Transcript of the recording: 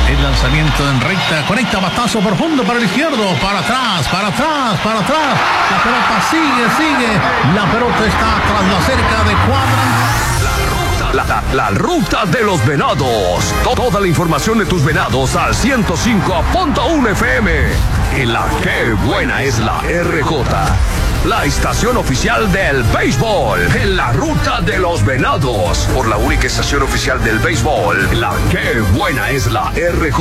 El lanzamiento en recta, conecta batazo profundo para el izquierdo, para atrás, para atrás, para atrás. La pelota sigue. La pelota está tras la cerca de cuadrangular. La ruta de los venados. Toda la información de tus venados al 105.1 FM. En la que buena es la RJ. La estación oficial del béisbol. En la ruta de los venados. Por la única estación oficial del béisbol. La que buena es la RJ.